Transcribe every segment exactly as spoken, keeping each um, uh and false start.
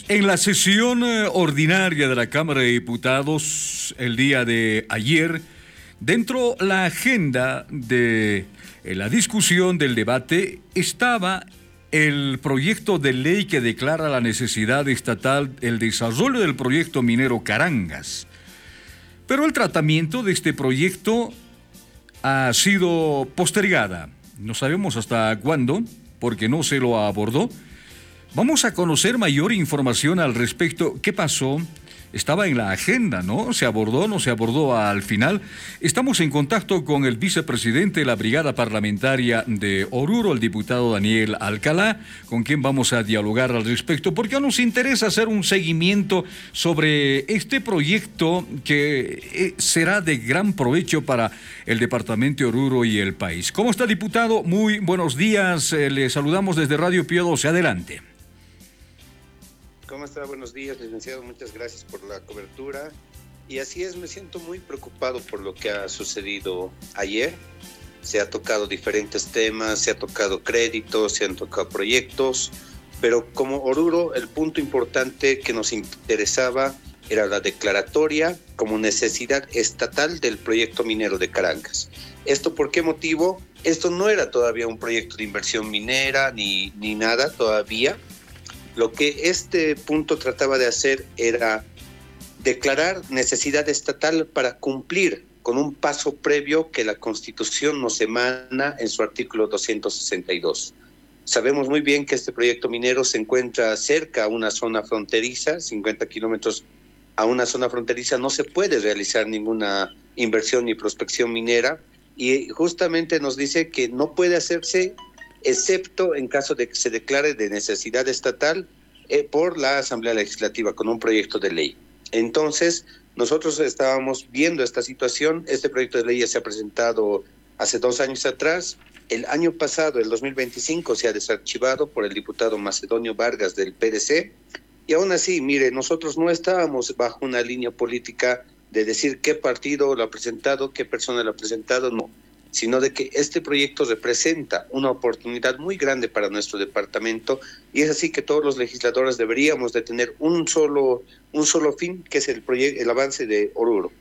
En la sesión eh, ordinaria de la Cámara de Diputados el día de ayer, dentro de la agenda de eh, la discusión del debate estaba el proyecto de ley que declara la necesidad estatal el desarrollo del proyecto minero Carangas. Pero el tratamiento de este proyecto ha sido postergada. No sabemos hasta cuándo, porque no se lo abordó. Vamos a conocer mayor información al respecto. ¿Qué pasó? Estaba en la agenda, ¿no? ¿Se abordó? ¿No se abordó al final? Estamos en contacto con el vicepresidente de la Brigada Parlamentaria de Oruro, el diputado Daniel Alcalá, con quien vamos a dialogar al respecto, porque nos interesa hacer un seguimiento sobre este proyecto que será de gran provecho para el departamento de Oruro y el país. ¿Cómo está, diputado? Muy buenos días. Le saludamos desde Radio Pío doce. Adelante. ¿Cómo está? Buenos días, licenciado. Muchas gracias por la cobertura. Y así es, me siento muy preocupado por lo que ha sucedido ayer. Se ha tocado diferentes temas, se ha tocado créditos, se han tocado proyectos, pero como Oruro, el punto importante que nos interesaba era la declaratoria como necesidad estatal del proyecto minero de Carangas. ¿Esto por qué motivo? Esto no era todavía un proyecto de inversión minera ni, ni nada todavía. Lo que este punto trataba de hacer era declarar necesidad estatal para cumplir con un paso previo que la Constitución nos emana en su artículo doscientos sesenta y dos. Sabemos muy bien que este proyecto minero se encuentra cerca a una zona fronteriza, cincuenta kilómetros a una zona fronteriza, no se puede realizar ninguna inversión ni prospección minera, y justamente nos dice que no puede hacerse excepto en caso de que se declare de necesidad estatal eh, por la Asamblea Legislativa con un proyecto de ley. Entonces, nosotros estábamos viendo esta situación. Este proyecto de ley ya se ha presentado hace dos años atrás. El año pasado, el dos mil veinticinco, se ha desarchivado por el diputado Macedonio Vargas del P D C. Y aún así, mire, nosotros no estábamos bajo una línea política de decir qué partido lo ha presentado, qué persona lo ha presentado, no, sino de que este proyecto representa una oportunidad muy grande para nuestro departamento, y es así que todos los legisladores deberíamos de tener un solo, un solo fin, que es el, proyecto, el avance de Oruro.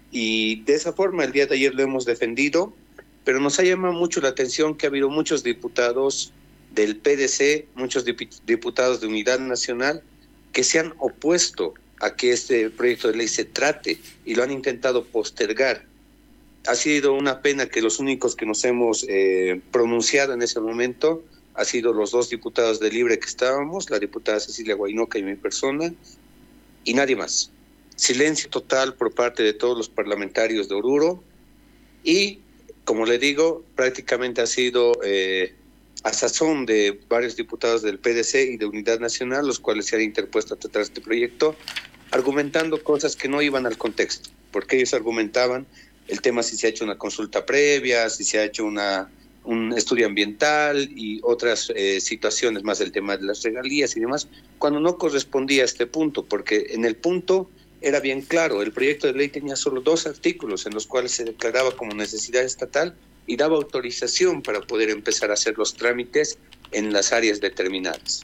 Y de esa forma el día de ayer lo hemos defendido, pero nos ha llamado mucho la atención que ha habido muchos diputados del P D C, muchos diputados de Unidad Nacional, que se han opuesto a que este proyecto de ley se trate y lo han intentado postergar. Ha sido una pena que los únicos que nos hemos eh, pronunciado en ese momento han sido los dos diputados de Libre que estábamos, la diputada Cecilia Guainoca y mi persona, y nadie más. Silencio total por parte de todos los parlamentarios de Oruro, y, como le digo, prácticamente ha sido eh, a sazón de varios diputados del P D C y de Unidad Nacional, los cuales se han interpuesto detrás de este proyecto, argumentando cosas que no iban al contexto, porque ellos argumentaban el tema si se ha hecho una consulta previa, si se ha hecho una, un estudio ambiental y otras eh, situaciones más, el tema de las regalías y demás, cuando no correspondía a este punto, porque en el punto era bien claro, el proyecto de ley tenía solo dos artículos en los cuales se declaraba como necesidad estatal y daba autorización para poder empezar a hacer los trámites en las áreas determinadas.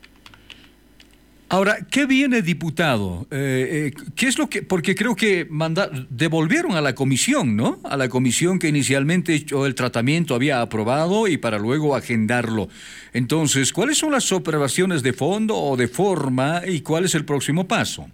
Ahora, ¿qué viene, diputado? Eh, eh, ¿Qué es lo que...? Porque creo que manda, devolvieron a la comisión, ¿no? A la comisión que inicialmente hecho el tratamiento había aprobado y para luego agendarlo. Entonces, ¿cuáles son las observaciones de fondo o de forma y cuál es el próximo paso?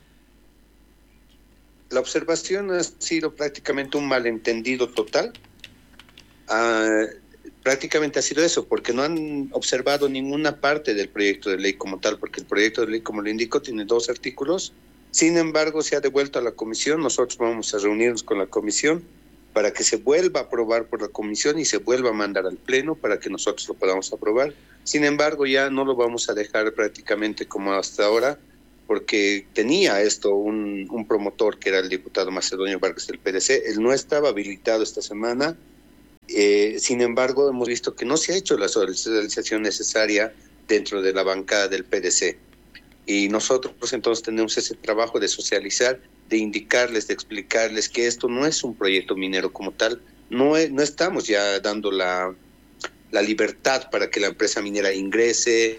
La observación ha sido prácticamente un malentendido total. Uh, Prácticamente ha sido eso, porque no han observado ninguna parte del proyecto de ley como tal, porque el proyecto de ley, como le indico, tiene dos artículos. Sin embargo, se ha devuelto a la comisión. Nosotros vamos a reunirnos con la comisión para que se vuelva a aprobar por la comisión y se vuelva a mandar al pleno para que nosotros lo podamos aprobar. Sin embargo, ya no lo vamos a dejar prácticamente como hasta ahora, porque tenía esto un, un promotor que era el diputado Macedonio Vargas del P D C. Él no estaba habilitado esta semana. Eh, sin embargo, hemos visto que no se ha hecho la socialización necesaria dentro de la bancada del P D C. Y nosotros entonces tenemos ese trabajo de socializar, de indicarles, de explicarles que esto no es un proyecto minero como tal. No, es, no estamos ya dando la, la libertad para que la empresa minera ingrese,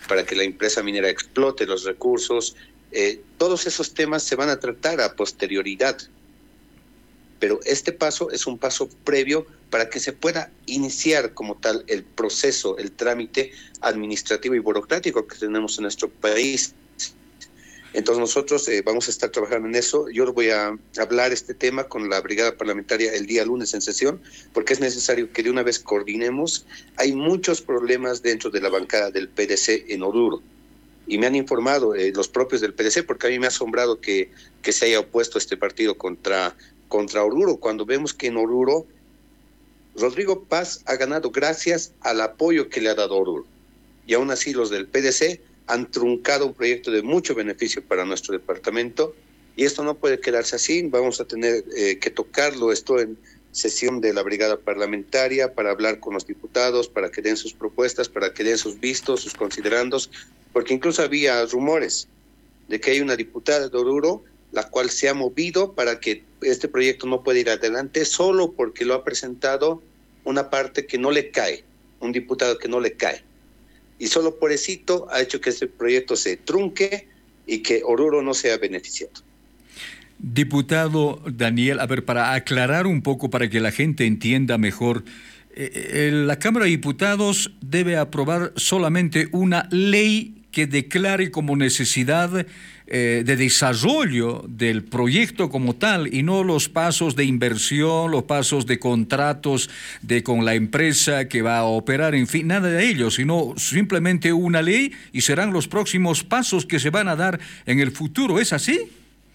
para que la empresa minera explote los recursos. Eh, todos esos temas se van a tratar a posterioridad. Pero este paso es un paso previo para que se pueda iniciar como tal el proceso, el trámite administrativo y burocrático que tenemos en nuestro país. Entonces nosotros eh, vamos a estar trabajando en eso. Yo voy a hablar este tema con la brigada parlamentaria el día lunes en sesión, porque es necesario que de una vez coordinemos. Hay muchos problemas dentro de la bancada del P D C en Oruro. Y me han informado eh, los propios del P D C, porque a mí me ha asombrado que, que se haya opuesto este partido contra... contra Oruro, cuando vemos que en Oruro Rodrigo Paz ha ganado gracias al apoyo que le ha dado Oruro. Y aún así los del P D C han truncado un proyecto de mucho beneficio para nuestro departamento, y esto no puede quedarse así. Vamos a tener eh, que tocarlo esto en sesión de la brigada parlamentaria para hablar con los diputados, para que den sus propuestas, para que den sus vistos, sus considerandos, porque incluso había rumores de que hay una diputada de Oruro la cual se ha movido para que este proyecto no pueda ir adelante solo porque lo ha presentado una parte que no le cae, un diputado que no le cae. Y solo por eso ha hecho que este proyecto se trunque y que Oruro no sea beneficiado. Diputado Daniel, a ver, para aclarar un poco, para que la gente entienda mejor, eh, la Cámara de Diputados debe aprobar solamente una ley que declare como necesidad eh, de desarrollo del proyecto como tal, y no los pasos de inversión, los pasos de contratos de con la empresa que va a operar, en fin, nada de ello, sino simplemente una ley, y serán los próximos pasos que se van a dar en el futuro. ¿Es así?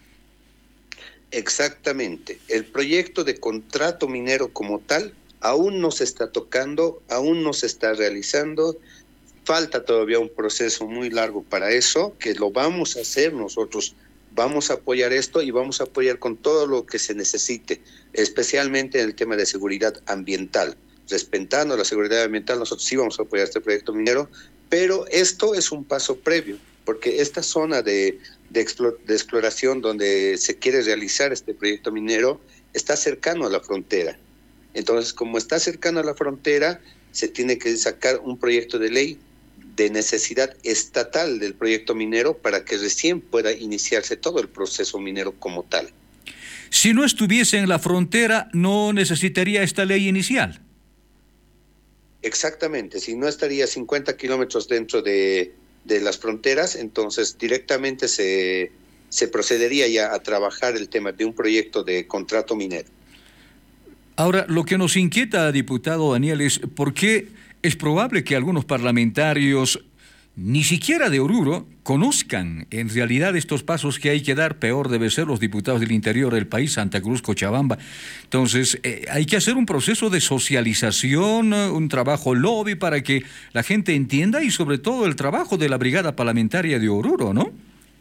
Exactamente. El proyecto de contrato minero como tal aún no se está tocando, aún no se está realizando. Falta todavía un proceso muy largo para eso, que lo vamos a hacer nosotros. Vamos a apoyar esto y vamos a apoyar con todo lo que se necesite, especialmente en el tema de seguridad ambiental. Respetando la seguridad ambiental, nosotros sí vamos a apoyar este proyecto minero, pero esto es un paso previo, porque esta zona de, de, explor, de exploración donde se quiere realizar este proyecto minero está cercano a la frontera. Entonces, como está cercano a la frontera, se tiene que sacar un proyecto de ley de necesidad estatal del proyecto minero para que recién pueda iniciarse todo el proceso minero como tal. Si no estuviese en la frontera, ¿no necesitaría esta ley inicial? Exactamente, si no estaría cincuenta kilómetros dentro de, de las fronteras, entonces directamente se, se procedería ya a trabajar el tema de un proyecto de contrato minero. Ahora, lo que nos inquieta, diputado Daniel, es por qué es probable que algunos parlamentarios, ni siquiera de Oruro, conozcan en realidad estos pasos que hay que dar. Peor debe ser los diputados del interior del país, Santa Cruz, Cochabamba. Entonces, eh, hay que hacer un proceso de socialización, un trabajo lobby para que la gente entienda, y sobre todo el trabajo de la brigada parlamentaria de Oruro, ¿no?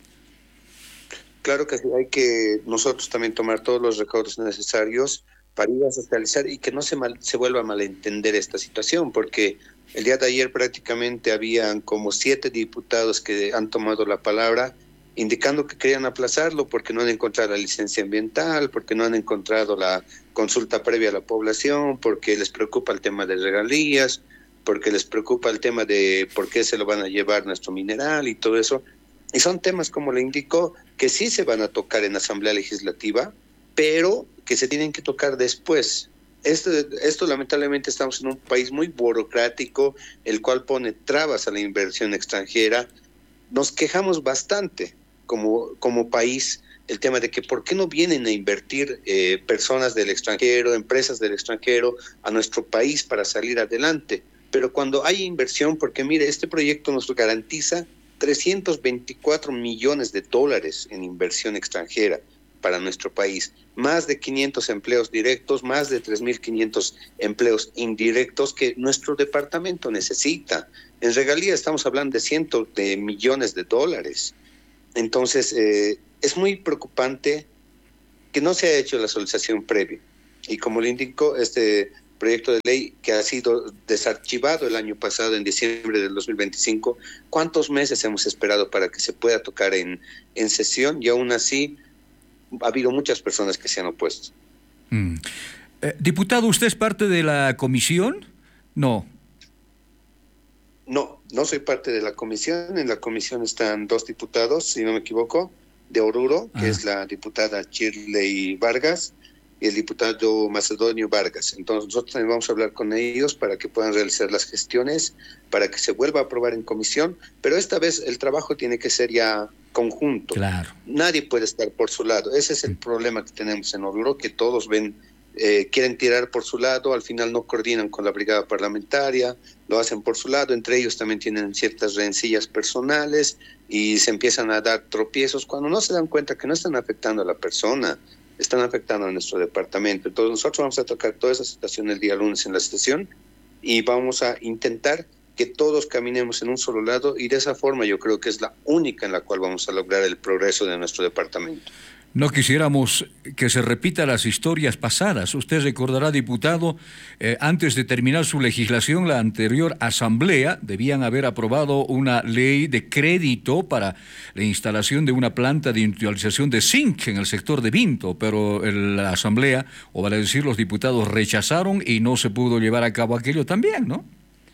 Claro que sí, hay que nosotros también tomar todos los recaudos necesarios para ir a socializar y que no se, mal, se vuelva a malentender esta situación, porque el día de ayer prácticamente habían como siete diputados que han tomado la palabra indicando que querían aplazarlo porque no han encontrado la licencia ambiental, porque no han encontrado la consulta previa a la población, porque les preocupa el tema de regalías, porque les preocupa el tema de por qué se lo van a llevar nuestro mineral y todo eso. Y son temas, como le indicó, que sí se van a tocar en Asamblea Legislativa, pero que se tienen que tocar después. Esto, esto lamentablemente estamos en un país muy burocrático, el cual pone trabas a la inversión extranjera. Nos quejamos bastante como, como país el tema de que por qué no vienen a invertir eh, personas del extranjero, empresas del extranjero a nuestro país para salir adelante. Pero cuando hay inversión, porque mire, este proyecto nos garantiza trescientos veinticuatro millones de dólares en inversión extranjera para nuestro país, más de quinientos empleos directos, más de tres mil quinientos empleos indirectos que nuestro departamento necesita. En regalía estamos hablando de cientos de millones de dólares. Entonces, eh, es muy preocupante que no se haya hecho la solicitación previa. Y como le indicó, este proyecto de ley que ha sido desarchivado el año pasado, en diciembre del dos mil veinticinco, ¿cuántos meses hemos esperado para que se pueda tocar en, en sesión? Y aún así ha habido muchas personas que se han opuesto. Mm. Eh, diputado, ¿usted es parte de la comisión? No. No, no soy parte de la comisión. En la comisión están dos diputados, si no me equivoco, de Oruro, ah. que es la diputada Shirley Vargas y el diputado Macedonio Vargas. Entonces nosotros también vamos a hablar con ellos para que puedan realizar las gestiones, para que se vuelva a aprobar en comisión, pero esta vez el trabajo tiene que ser ya conjunto. Claro. Nadie puede estar por su lado. Ese es el mm. problema que tenemos en Oruro, que todos ven, eh, quieren tirar por su lado, al final no coordinan con la brigada parlamentaria, lo hacen por su lado, entre ellos también tienen ciertas rencillas personales y se empiezan a dar tropiezos cuando no se dan cuenta que no están afectando a la persona, están afectando a nuestro departamento. Entonces nosotros vamos a tocar toda esa situación el día lunes en la sesión y vamos a intentar que todos caminemos en un solo lado y de esa forma yo creo que es la única en la cual vamos a lograr el progreso de nuestro departamento. No quisiéramos que se repitan las historias pasadas. Usted recordará, diputado, eh, antes de terminar su legislación, la anterior asamblea debían haber aprobado una ley de crédito para la instalación de una planta de industrialización de zinc en el sector de Vinto, pero el, la asamblea, o vale decir, los diputados rechazaron y no se pudo llevar a cabo aquello también, ¿no?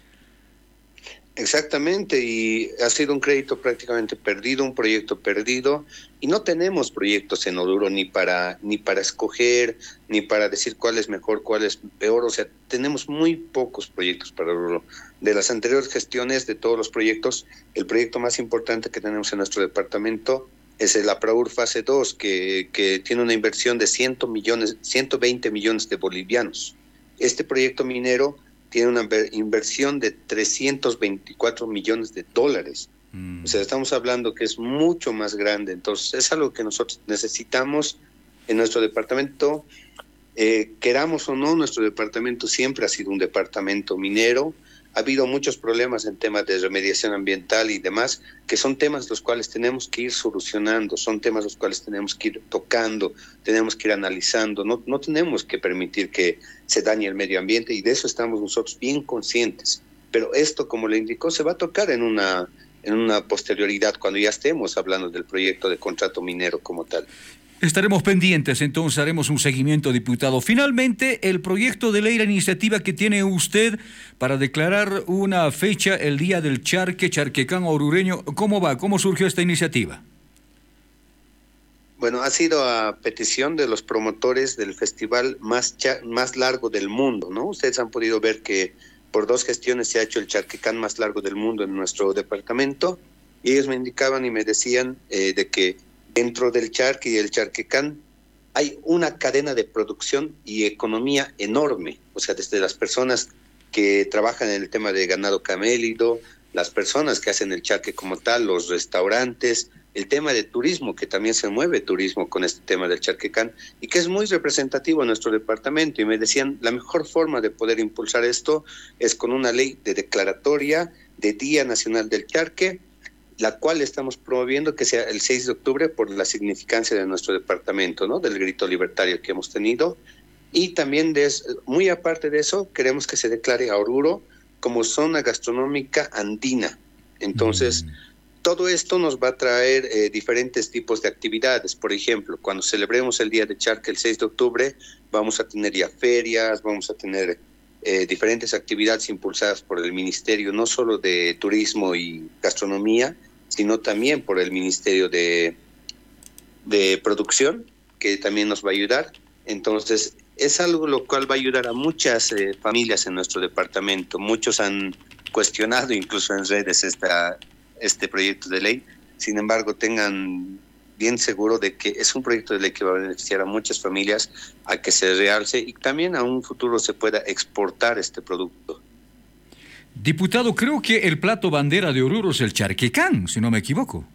Exactamente, y ha sido un crédito prácticamente perdido, un proyecto perdido, y no tenemos proyectos en Oruro ni para ni para escoger, ni para decir cuál es mejor, cuál es peor, o sea, tenemos muy pocos proyectos para Oruro. De las anteriores gestiones, de todos los proyectos, el proyecto más importante que tenemos en nuestro departamento es el APRAUR Fase dos, que, que tiene una inversión de cien millones, ciento veinte millones de bolivianos. Este proyecto minero tiene una inversión de trescientos veinticuatro millones de dólares. Mm. O sea, estamos hablando que es mucho más grande. Entonces, es algo que nosotros necesitamos en nuestro departamento. Eh, queramos o no, nuestro departamento siempre ha sido un departamento minero. Ha habido muchos problemas en temas de remediación ambiental y demás, que son temas los cuales tenemos que ir solucionando, son temas los cuales tenemos que ir tocando, tenemos que ir analizando. No, no tenemos que permitir que se dañe el medio ambiente y de eso estamos nosotros bien conscientes. Pero esto, como le indicó, se va a tocar en una, en una posterioridad cuando ya estemos hablando del proyecto de contrato minero como tal. Estaremos pendientes, entonces haremos un seguimiento, diputado. Finalmente, el proyecto de ley, la iniciativa que tiene usted para declarar una fecha, el Día del Charque, Charquecán orureño, ¿cómo va? ¿Cómo surgió esta iniciativa? Bueno, ha sido a petición de los promotores del festival más, más largo del mundo, ¿no? Ustedes han podido ver que por dos gestiones se ha hecho el Charquecán más largo del mundo en nuestro departamento, y ellos me indicaban y me decían eh, de que dentro del Charque y el Charquecán hay una cadena de producción y economía enorme, o sea, desde las personas que trabajan en el tema de ganado camélido, las personas que hacen el charque como tal, los restaurantes, el tema de turismo, que también se mueve turismo con este tema del Charquecán y que es muy representativo en nuestro departamento. Y me decían, la mejor forma de poder impulsar esto es con una ley de declaratoria de Día Nacional del Charque, la cual estamos promoviendo que sea el seis de octubre por la significancia de nuestro departamento, ¿no? Del grito libertario que hemos tenido. Y también, de, muy aparte de eso, queremos que se declare a Oruro como zona gastronómica andina. Entonces, mm. todo esto nos va a traer eh, diferentes tipos de actividades. Por ejemplo, cuando celebremos el Día de Charque el seis de octubre, vamos a tener ya ferias, vamos a tener eh, diferentes actividades impulsadas por el Ministerio, no solo de Turismo y Gastronomía, sino también por el Ministerio de, de Producción, que también nos va a ayudar. Entonces, es algo lo cual va a ayudar a muchas eh, familias en nuestro departamento. Muchos han cuestionado incluso en redes esta, este proyecto de ley. Sin embargo, tengan bien seguro de que es un proyecto de ley que va a beneficiar a muchas familias, a que se realce y también a un futuro se pueda exportar este producto. Diputado, creo que el plato bandera de Oruro es el Charquecán, si no me equivoco.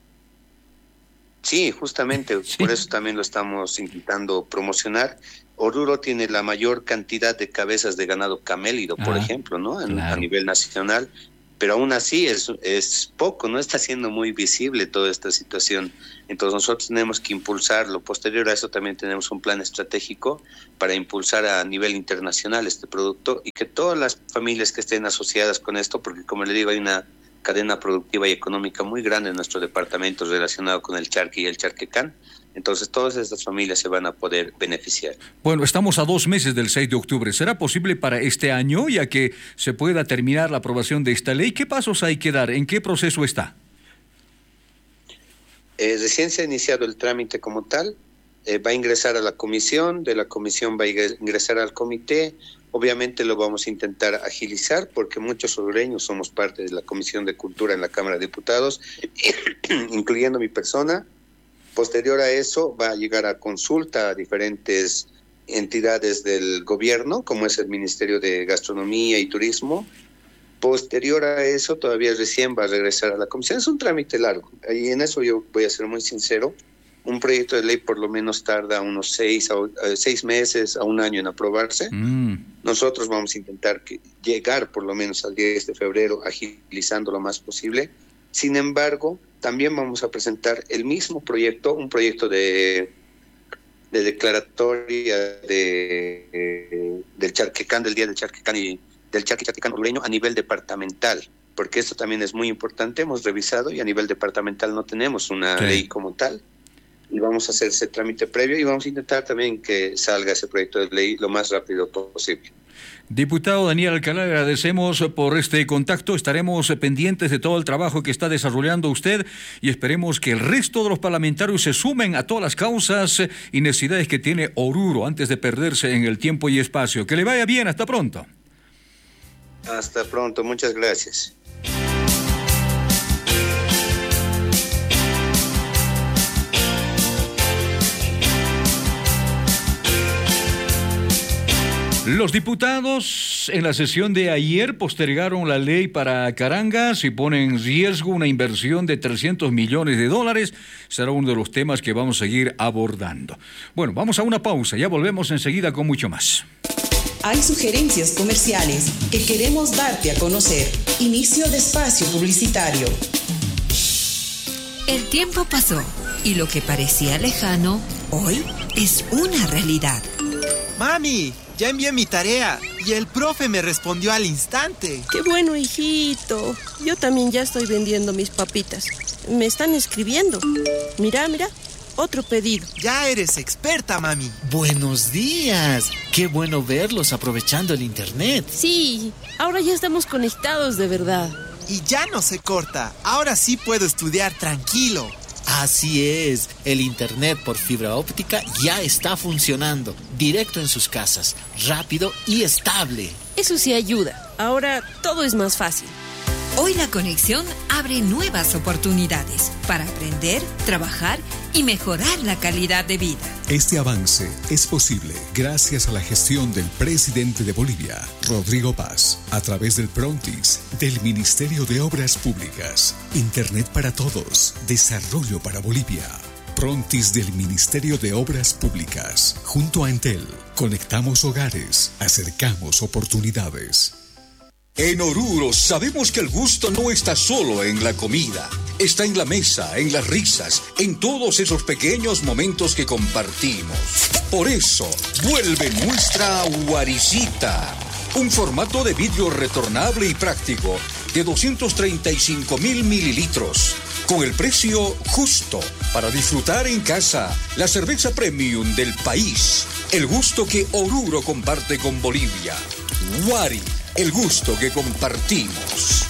Sí, justamente, sí. Por eso también lo estamos intentando promocionar. Oruro tiene la mayor cantidad de cabezas de ganado camélido, por ah, ejemplo, ¿no? En, claro. A nivel nacional, pero aún así es, es poco, no está siendo muy visible toda esta situación. Entonces nosotros tenemos que impulsarlo. Posterior a eso también tenemos un plan estratégico para impulsar a nivel internacional este producto y que todas las familias que estén asociadas con esto, porque como le digo, hay una cadena productiva y económica muy grande en nuestro departamento relacionado con el charque y el Charquecán. Entonces todas estas familias se van a poder beneficiar. Bueno, estamos a dos meses del seis de octubre. ¿Será posible para este año, ya que se pueda terminar la aprobación de esta ley? ¿Qué pasos hay que dar? ¿En qué proceso está? Eh, recién se ha iniciado el trámite como tal. Eh, va a ingresar a la comisión, de la comisión va a ingresar al comité. Obviamente lo vamos a intentar agilizar porque muchos orureños somos parte de la Comisión de Cultura en la Cámara de Diputados, incluyendo mi persona. Posterior a eso va a llegar a consulta a diferentes entidades del gobierno, como es el Ministerio de Gastronomía y Turismo. Posterior a eso, todavía recién va a regresar a la comisión. Es un trámite largo, y en eso yo voy a ser muy sincero. Un proyecto de ley por lo menos tarda unos seis, a, a, seis meses a un año en aprobarse. Mm. Nosotros vamos a intentar que, llegar por lo menos al diez de febrero, agilizando lo más posible. Sin embargo, también vamos a presentar el mismo proyecto, un proyecto de, de declaratoria de, de, del Charquecán, del Día del Charquecán y del Charque Charquecán orureño a nivel departamental, porque esto también es muy importante. Hemos revisado y a nivel departamental no tenemos una sí. ley como tal, y vamos a hacer ese trámite previo y vamos a intentar también que salga ese proyecto de ley lo más rápido posible. Diputado Daniel Alcalá, agradecemos por este contacto. Estaremos pendientes de todo el trabajo que está desarrollando usted y esperemos que el resto de los parlamentarios se sumen a todas las causas y necesidades que tiene Oruro antes de perderse en el tiempo y espacio. Que le vaya bien, hasta pronto. Hasta pronto, muchas gracias. Los diputados en la sesión de ayer postergaron la ley para Carangas y ponen en riesgo una inversión de trescientos millones de dólares. Será uno de los temas que vamos a seguir abordando. Bueno, vamos a una pausa, ya volvemos enseguida con mucho más. Hay sugerencias comerciales que queremos darte a conocer. Inicio de espacio publicitario. El tiempo pasó y lo que parecía lejano, hoy es una realidad. ¡Mami! Ya envié mi tarea y el profe me respondió al instante. ¡Qué bueno, hijito! Yo también ya estoy vendiendo mis papitas. Me están escribiendo. Mira, mira, otro pedido. Ya eres experta, mami. Buenos días. Qué bueno verlos aprovechando el internet. Sí, ahora ya estamos conectados de verdad. Y ya no se corta. Ahora sí puedo estudiar tranquilo. Así es, el internet por fibra óptica ya está funcionando, directo en sus casas, rápido y estable. Eso sí ayuda, ahora todo es más fácil. Hoy la conexión abre nuevas oportunidades para aprender, trabajar y mejorar la calidad de vida. Este avance es posible gracias a la gestión del presidente de Bolivia, Rodrigo Paz, a través del Prontis, del Ministerio de Obras Públicas. Internet para todos, desarrollo para Bolivia. Prontis del Ministerio de Obras Públicas. Junto a Entel, conectamos hogares, acercamos oportunidades. En Oruro sabemos que el gusto no está solo en la comida, está en la mesa, en las risas, en todos esos pequeños momentos que compartimos. Por eso, vuelve nuestra Guaricita, un formato de vidrio retornable y práctico de doscientos treinta y cinco mil mililitros, con el precio justo para disfrutar en casa la cerveza premium del país, el gusto que Oruro comparte con Bolivia. Guari, el gusto que compartimos.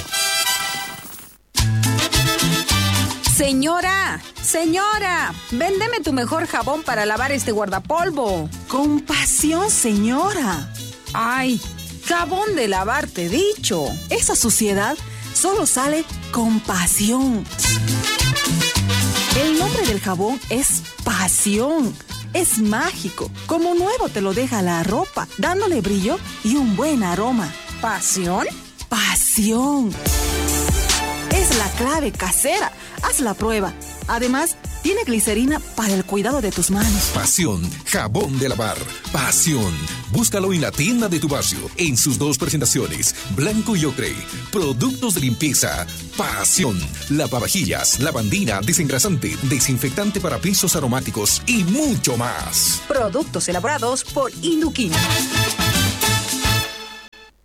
Señora, señora, véndeme tu mejor jabón para lavar este guardapolvo. Con pasión, señora. Ay, jabón de lavar, te he dicho. Esa suciedad solo sale con pasión. El nombre del jabón es pasión. Es mágico, como nuevo te lo deja la ropa, dándole brillo y un buen aroma. ¿Pasión? ¡Pasión! Es la clave casera. Haz la prueba. Además, tiene glicerina para el cuidado de tus manos. Pasión, jabón de lavar. Pasión. Búscalo en la tienda de tu barrio, en sus dos presentaciones, blanco y ocre. Productos de limpieza. Pasión. Lavavajillas, lavandina, desengrasante, desinfectante para pisos aromáticos y mucho más. Productos elaborados por Induquín.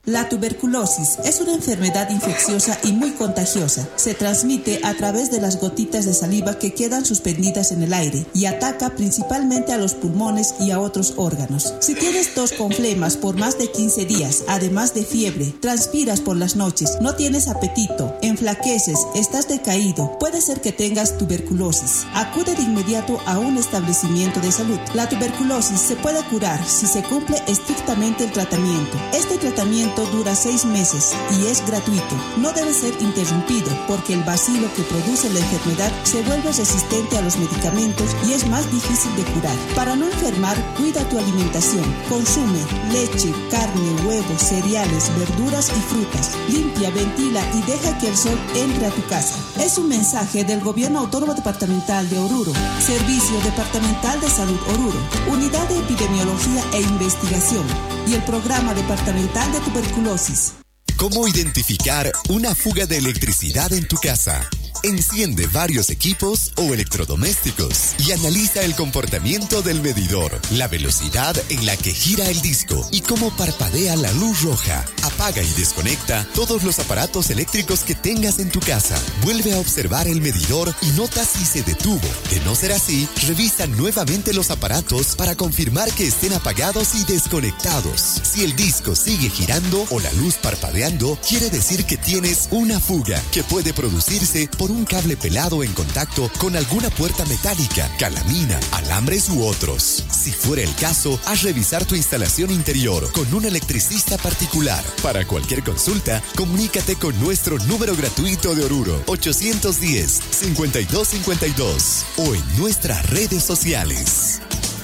La tuberculosis es una enfermedad infecciosa y muy contagiosa. Se transmite a través de las gotitas de saliva que quedan suspendidas en el aire y ataca principalmente a los pulmones y a otros órganos. Si tienes tos con flemas por más de quince días, además de fiebre, transpiras por las noches, no tienes apetito, enflaqueces, estás decaído, puede ser que tengas tuberculosis. Acude de inmediato a un establecimiento de salud. La tuberculosis se puede curar si se cumple estrictamente el tratamiento. Este tratamiento dura seis meses y es gratuito. No debe ser interrumpido porque el bacilo que produce la enfermedad se vuelve resistente a los medicamentos y es más difícil de curar. Para no enfermar, cuida tu alimentación. Consume leche, carne, huevos, cereales, verduras y frutas. Limpia, ventila y deja que el sol entre a tu casa. Es un mensaje del Gobierno Autónomo Departamental de Oruro, Servicio Departamental de Salud Oruro, Unidad de Epidemiología e Investigación y el Programa Departamental de Tuberculosis. ¿Cómo identificar una fuga de electricidad en tu casa? Enciende varios equipos o electrodomésticos y analiza el comportamiento del medidor, la velocidad en la que gira el disco y cómo parpadea la luz roja. Apaga y desconecta todos los aparatos eléctricos que tengas en tu casa. Vuelve a observar el medidor y nota si se detuvo. De no ser así, revisa nuevamente los aparatos para confirmar que estén apagados y desconectados. Si el disco sigue girando o la luz parpadeando, quiere decir que tienes una fuga que puede producirse por un cable pelado en contacto con alguna puerta metálica, calamina, alambres u otros. Si fuera el caso, haz revisar tu instalación interior con un electricista particular. Para cualquier consulta, comunícate con nuestro número gratuito de Oruro, ochocientos diez, cincuenta y dos cincuenta y dos, o en nuestras redes sociales.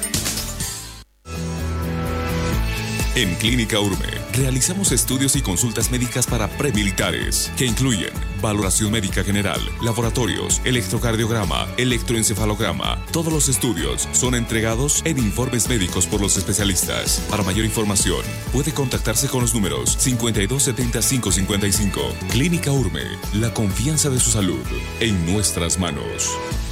En Clínica Urme realizamos estudios y consultas médicas para premilitares que incluyen valoración médica general, laboratorios, electrocardiograma, electroencefalograma. Todos los estudios son entregados en informes médicos por los especialistas. Para mayor información, puede contactarse con los números cincuenta y dos setenta, quinientos cincuenta y cinco. Clínica Urme, la confianza de su salud en nuestras manos.